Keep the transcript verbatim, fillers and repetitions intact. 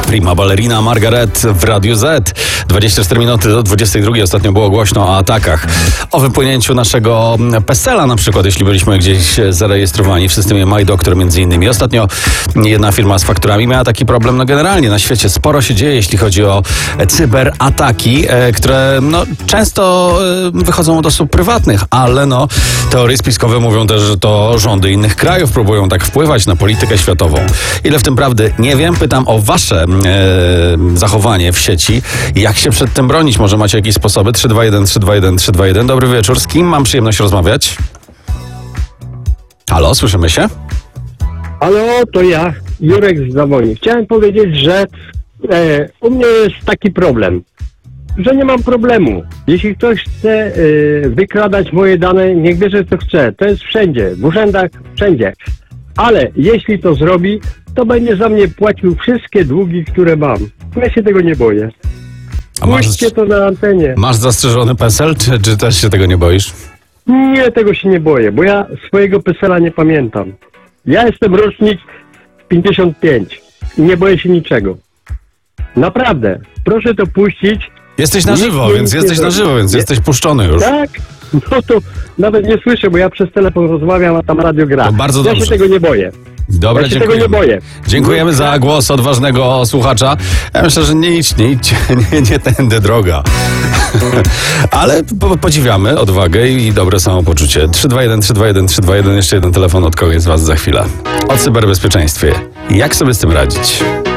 Prima ballerina Margaret w Radiu Z. dwadzieścia cztery minuty do dwudziestej drugiej. Ostatnio było głośno o atakach. O wypłynięciu naszego PESEL-a na przykład, jeśli byliśmy gdzieś zarejestrowani w systemie MyDoctor między innymi. Ostatnio jedna firma z fakturami miała taki problem. No generalnie na świecie sporo się dzieje, jeśli chodzi o cyberataki, które no, często wychodzą od osób prywatnych, ale no teorie spiskowe mówią też, że to rządy innych krajów próbują tak wpływać na politykę światową. Ile w tym prawdy? Nie wiem. Pytam o wasze e, zachowanie w sieci. Jak się przed tym bronić? Może macie jakieś sposoby? trzy dwa jeden trzy dwa jeden trzy dwa jeden. Dobry wieczór. Z kim mam przyjemność rozmawiać? Halo, słyszymy się? Halo, to ja, Jurek z Zawoni. Chciałem powiedzieć, że e, u mnie jest taki problem, że nie mam problemu. Jeśli ktoś chce e, wykradać moje dane, niech bierze co chce. To jest wszędzie, w urzędach, wszędzie. Ale jeśli to zrobi, to będzie za mnie płacił wszystkie długi, które mam. Ja się tego nie boję. A masz, Puśćcie to na antenie. masz zastrzeżony PESEL, czy, czy też się tego nie boisz? Nie, tego się nie boję, bo ja swojego PESEL-a nie pamiętam. Ja jestem rocznik pięćdziesiąt pięć i nie boję się niczego. Naprawdę. Proszę to puścić. Jesteś na Nikt żywo, mnie więc nic nie jesteś na zrobi. żywo, więc Nie. jesteś puszczony już. Tak? No to nawet nie słyszę, bo ja przez telefon rozmawiam, a tam radio gra. To bardzo ja dobrze. się tego nie boję. Dobra, Ja się dziękujemy. tego nie boję. Dziękujemy za głos odważnego słuchacza. Ja myślę, że nie idź, nie idź, nie, nie tędy droga. Ale po, podziwiamy odwagę i dobre samopoczucie. trzy dwa jeden trzy dwa jeden trzy dwa jeden. Jeszcze jeden telefon od kogoś z was za chwilę. O cyberbezpieczeństwie. Jak sobie z tym radzić?